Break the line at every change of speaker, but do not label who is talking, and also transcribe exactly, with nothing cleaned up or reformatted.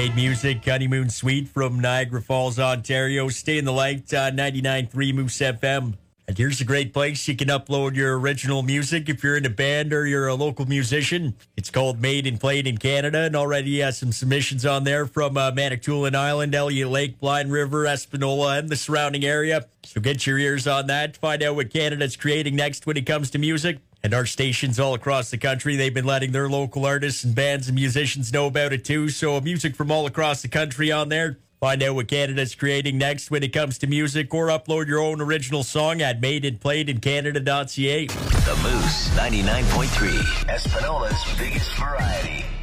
Made Music, Honeymoon Suite from Niagara Falls, Ontario. Stay in the light, uh, ninety-nine point three Moose F M. And here's a great place you can upload your original music if you're in a band or you're a local musician. It's called Made and Played in Canada, and already has some submissions on there from uh, Manitoulin Island, Elliott Lake, Blind River, Espanola, and the surrounding area. So get your ears on that. Find out what Canada's creating next when it comes to music. And our stations all across the country, they've been letting their local artists and bands and musicians know about it too. So music from all across the country on there. Find out what Canada's creating next when it comes to music, or upload your own original song at made and played in canada dot c a.
The Moose ninety-nine point three, Espanola's biggest variety.